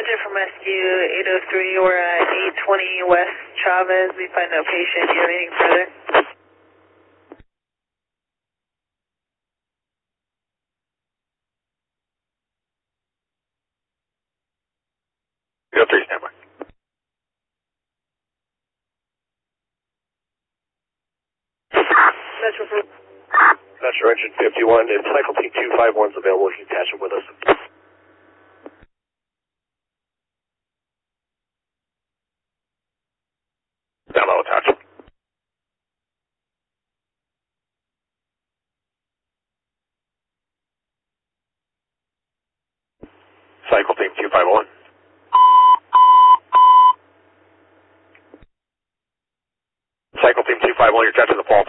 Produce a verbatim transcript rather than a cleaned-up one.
Roger from Rescue eight oh three. We're at eight twenty West Chavez. We find no patient. Do you have anything further? eight oh three, standby. Metro for Metro Engine fifty-one, if Cycle Team two five one is available, you can catch up with us. Down low, attach. Cycle Team two five one. Cycle Team two five one, you're catching the fault.